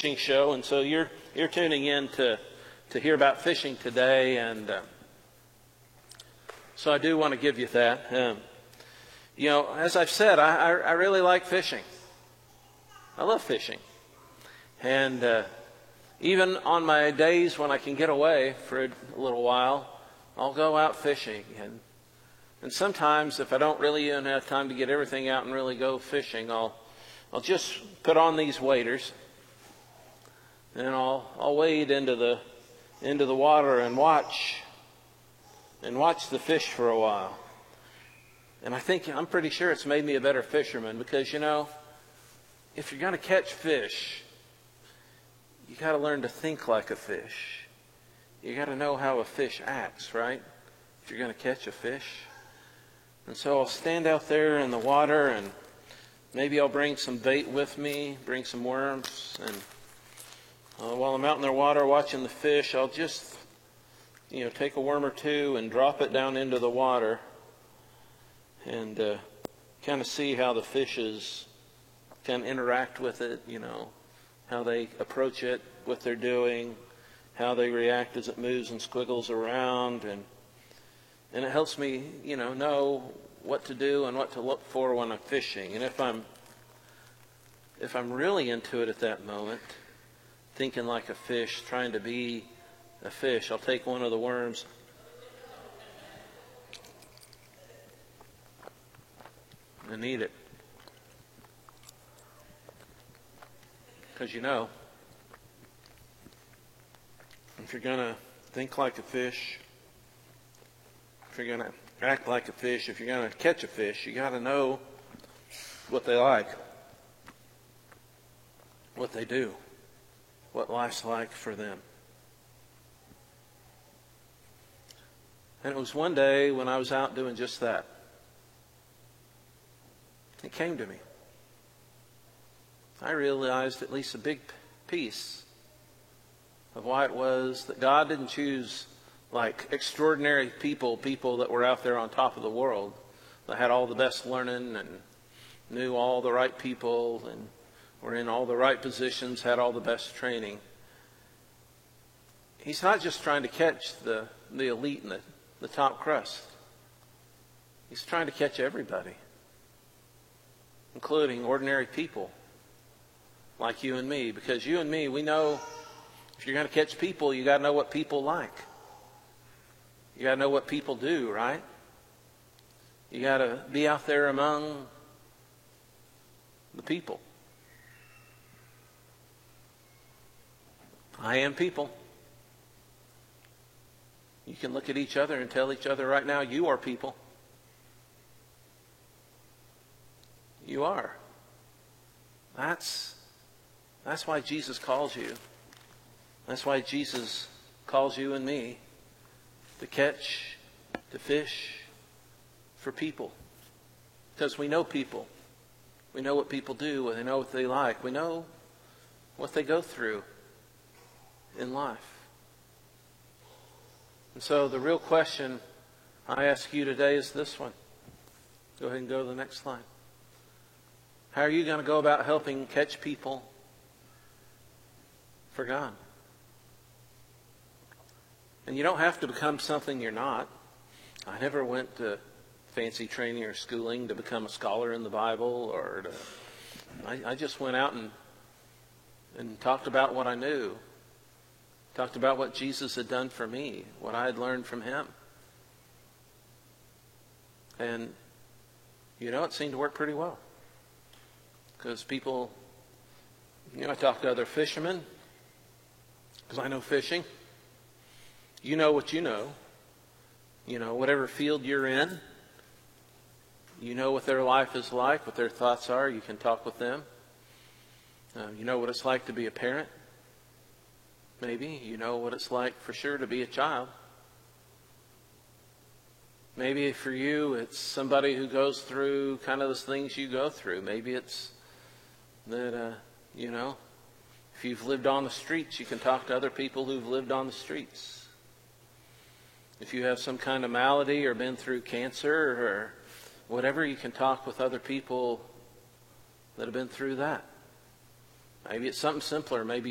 fishing show, and so you're tuning in to hear about fishing today, and so I do want to give you that. As I've said, I really like fishing. I love fishing, and even on my days when I can get away for a little while, I'll go out fishing, and sometimes if I don't really even have time to get everything out and really go fishing, I'll just put on these waders, and I'll wade into the water and watch the fish for a while. And I'm pretty sure it's made me a better fisherman, because if you're going to catch fish, you got to learn to think like a fish. You got to know how a fish acts, right? If you're going to catch a fish. And so I'll stand out there in the water, and maybe I'll bring some bait with me, bring some worms, and while I'm out in the water watching the fish, I'll just, take a worm or two and drop it down into the water, and kind of see how the fishes can interact with it, how they approach it, what they're doing, how they react as it moves and squiggles around, and it helps me, know what to do and what to look for when I'm fishing. And if I'm really into it at that moment, thinking like a fish, trying to be a fish, I'll take one of the worms and eat it. Because if you're going to think like a fish, if you're going to act like a fish, if you're going to catch a fish, you got to know what they like, what they do, what life's like for them. And it was one day when I was out doing just that. It came to me. I realized at least a big piece of why it was that God didn't choose like extraordinary people that were out there on top of the world, that had all the best learning and knew all the right people and were in all the right positions, had all the best training. He's not just trying to catch the elite and the top crust. He's trying to catch everybody, including ordinary people like you and me. Because you and me, we know if you're going to catch people, you got to know what people like. You got to know what people do, right? You got to be out there among the people. I am people. You can look at each other and tell each other right now, you are people. You are. That's why Jesus calls you. That's why Jesus calls you and me to catch, to fish for people. Because we know people. We know what people do. We know what they like. We know what they go through in life. And so the real question I ask you today is this one. Go ahead and go to the next slide. How are you going to go about helping catch people for God? And you don't have to become something you're not. I never went to fancy training or schooling to become a scholar in the Bible, or I just went out and talked about what I knew. Talked about what Jesus had done for me, what I had learned from him. And, it seemed to work pretty well. Because people, I talk to other fishermen, because I know fishing. You know what you know. Whatever field you're in, you know what their life is like, what their thoughts are. You can talk with them. You know what it's like to be a parent. Maybe you know what it's like for sure to be a child. Maybe for you it's somebody who goes through kind of the things you go through. Maybe it's that, if you've lived on the streets, you can talk to other people who've lived on the streets. If you have some kind of malady or been through cancer or whatever, you can talk with other people that have been through that. Maybe it's something simpler. Maybe